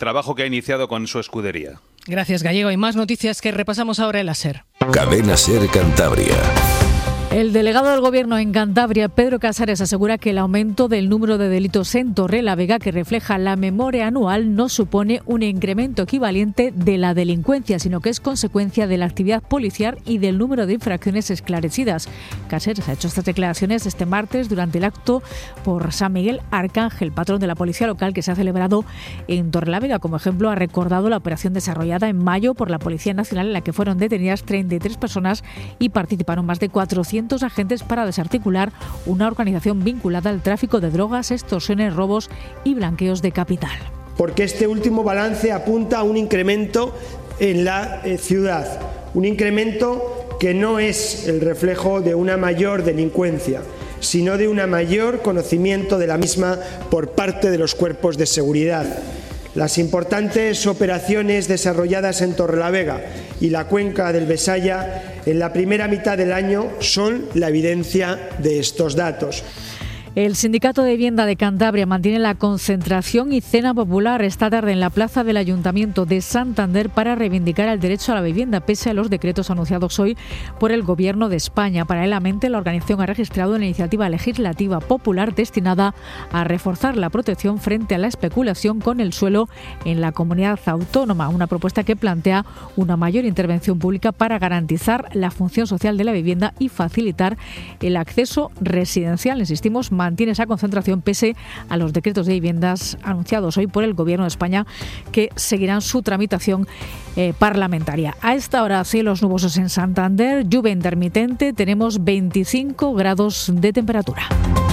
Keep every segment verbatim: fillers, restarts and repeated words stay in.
trabajo que ha iniciado con su escudería. Gracias, Gallego. Y más noticias que repasamos ahora en la SER. Cadena SER Cantabria. El delegado del Gobierno en Cantabria, Pedro Casares, asegura que el aumento del número de delitos en Torrelavega, que refleja la memoria anual, no supone un incremento equivalente de la delincuencia, sino que es consecuencia de la actividad policial y del número de infracciones esclarecidas. Casares ha hecho estas declaraciones este martes durante el acto por San Miguel Arcángel, patrón de la policía local, que se ha celebrado en Torrelavega. Como ejemplo, ha recordado la operación desarrollada en mayo por la Policía Nacional, en la que fueron detenidas treinta y tres personas y participaron más de cuatrocientos agentes para desarticular una organización vinculada al tráfico de drogas, extorsiones, robos y blanqueos de capital. Porque este último balance apunta a un incremento en la eh, ciudad, un incremento que no es el reflejo de una mayor delincuencia, sino de un mayor conocimiento de la misma por parte de los cuerpos de seguridad. Las importantes operaciones desarrolladas en Torrelavega y la cuenca del Besaya en la primera mitad del año son la evidencia de estos datos. El Sindicato de Vivienda de Cantabria mantiene la concentración y cena popular esta tarde en la plaza del Ayuntamiento de Santander para reivindicar el derecho a la vivienda, pese a los decretos anunciados hoy por el Gobierno de España. Paralelamente, la organización ha registrado una iniciativa legislativa popular destinada a reforzar la protección frente a la especulación con el suelo en la comunidad autónoma, una propuesta que plantea una mayor intervención pública para garantizar la función social de la vivienda y facilitar el acceso residencial. Insistimos, mantiene esa concentración pese a los decretos de viviendas anunciados hoy por el Gobierno de España, que seguirán su tramitación eh, parlamentaria. A esta hora, cielos nubosos en Santander, lluvia intermitente, tenemos veinticinco grados de temperatura.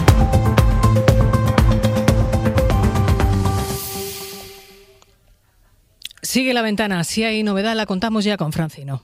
Sigue la ventana, si hay novedad la contamos ya con Francino.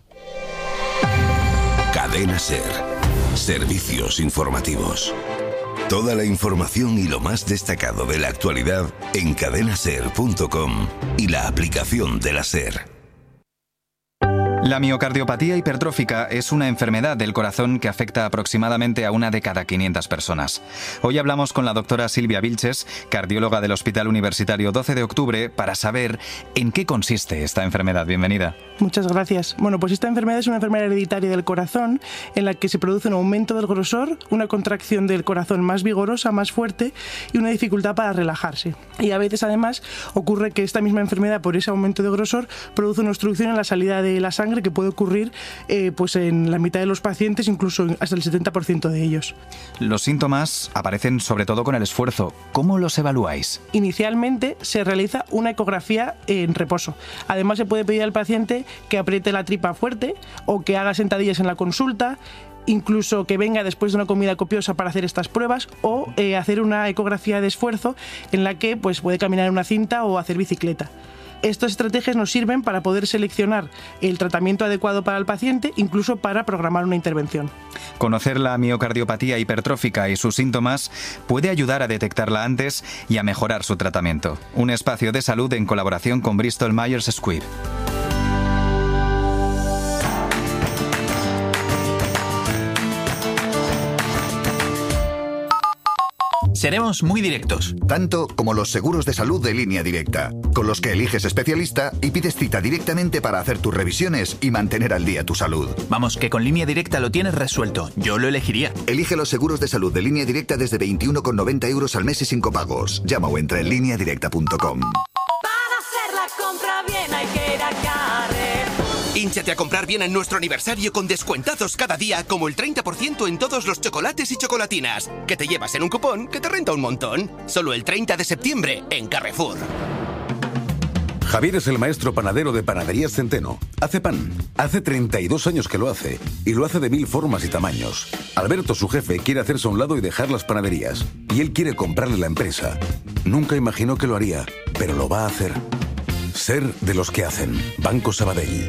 Cadena SER. Servicios informativos. Toda la información y lo más destacado de la actualidad en cadena ser punto com y la aplicación de la SER. La miocardiopatía hipertrófica es una enfermedad del corazón que afecta aproximadamente a una de cada quinientas personas. Hoy hablamos con la doctora Silvia Vilches, cardióloga del Hospital Universitario doce de octubre, para saber en qué consiste esta enfermedad. Bienvenida. Muchas gracias. Bueno, pues esta enfermedad es una enfermedad hereditaria del corazón en la que se produce un aumento del grosor, una contracción del corazón más vigorosa, más fuerte y una dificultad para relajarse. Y a veces además ocurre que esta misma enfermedad, por ese aumento de grosor, produce una obstrucción en la salida de la sangre que puede ocurrir eh, pues en la mitad de los pacientes, incluso hasta el setenta por ciento de ellos. Los síntomas aparecen sobre todo con el esfuerzo. ¿Cómo los evaluáis? Inicialmente se realiza una ecografía en reposo. Además se puede pedir al paciente que apriete la tripa fuerte o que haga sentadillas en la consulta, incluso que venga después de una comida copiosa para hacer estas pruebas, o eh, hacer una ecografía de esfuerzo en la que pues, puede caminar en una cinta o hacer bicicleta. Estas estrategias nos sirven para poder seleccionar el tratamiento adecuado para el paciente, incluso para programar una intervención. Conocer la miocardiopatía hipertrófica y sus síntomas puede ayudar a detectarla antes y a mejorar su tratamiento. Un espacio de salud en colaboración con Bristol Myers Squibb. Seremos muy directos. Tanto como los seguros de salud de Línea Directa, con los que eliges especialista y pides cita directamente para hacer tus revisiones y mantener al día tu salud. Vamos, que con Línea Directa lo tienes resuelto. Yo lo elegiría. Elige los seguros de salud de Línea Directa desde veintiuno con noventa euros al mes y sin copagos. Llama o entra en línea directa punto com. Para hacer la compra bien hay que ir a Carrefour. Hínchate a comprar bien en nuestro aniversario con descuentazos cada día, como el treinta por ciento en todos los chocolates y chocolatinas, que te llevas en un cupón que te renta un montón. Solo el treinta de septiembre en Carrefour. Javier es el maestro panadero de Panaderías Centeno. Hace pan. Hace treinta y dos años que lo hace. Y lo hace de mil formas y tamaños. Alberto, su jefe, quiere hacerse a un lado y dejar las panaderías. Y él quiere comprarle la empresa. Nunca imaginó que lo haría, pero lo va a hacer. Ser de los que hacen. Banco Sabadell.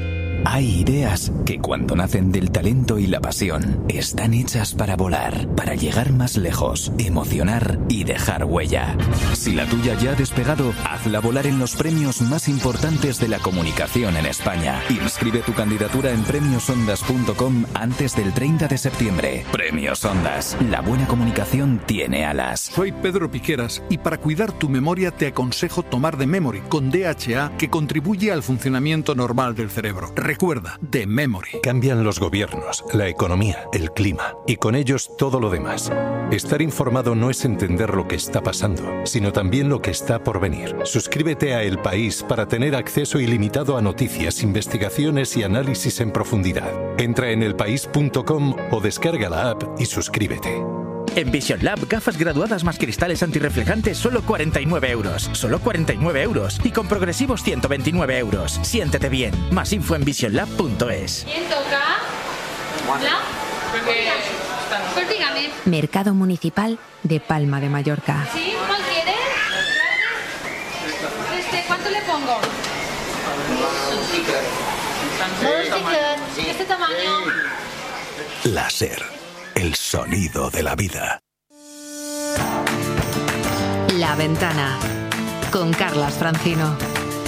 Hay ideas que cuando nacen del talento y la pasión, están hechas para volar, para llegar más lejos, emocionar y dejar huella. Si la tuya ya ha despegado, hazla volar en los premios más importantes de la comunicación en España. Inscribe tu candidatura en premios ondas punto com antes del treinta de septiembre. Premios Ondas. La buena comunicación tiene alas. Soy Pedro Piqueras y para cuidar tu memoria te aconsejo tomar The Memory con D H A, que contribuye al funcionamiento normal del cerebro. Recuerda, The Memory. Cambian los gobiernos, la economía, el clima y con ellos todo lo demás. Estar informado no es entender lo que está pasando, sino también lo que está por venir. Suscríbete a El País para tener acceso ilimitado a noticias, investigaciones y análisis en profundidad. Entra en el país punto com o descarga la app y suscríbete. En Vision Lab, gafas graduadas más cristales antirreflejantes, solo cuarenta y nueve euros. Solo cuarenta y nueve euros. Y con progresivos ciento veintinueve euros. Siéntete bien. Más info en vision lab punto es. ¿Quién toca? ¿Hola? Pues dígame. Mercado Municipal de Palma de Mallorca. ¿Sí? ¿Cuál quieres? Este, ¿cuánto le pongo? Dos tickets. ¿Este tamaño? La SER, el sonido de la vida. La Ventana con Carlas Francino.